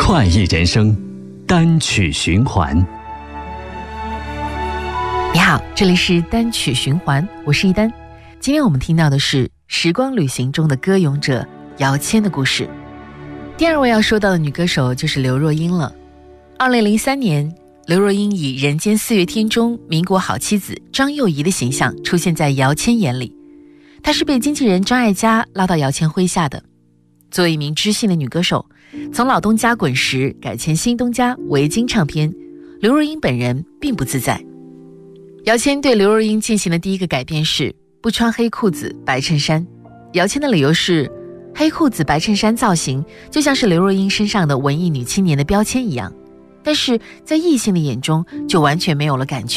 快意人生单曲循环。 你好，这里是单曲循环，我是一丹。今天我们听到的是时光旅行中的歌咏者姚谦的故事。第二位要说到的女歌手就是刘若英了。2003年，刘若英以《人间四月天》中民国好妻子张幼仪的形象出现在姚谦眼里。她是被经纪人张艾嘉拉到姚谦麾下的。作为一名知性的女歌手，从老东家滚石改签新东家维京唱片，刘若英本人并不自在。姚谦对刘若英进行的第一个改变是不穿黑裤子白衬衫。姚谦的理由是，黑裤子白衬衫造型就像是刘若英身上的文艺女青年的标签一样，但是在异性的眼中就完全没有了感觉。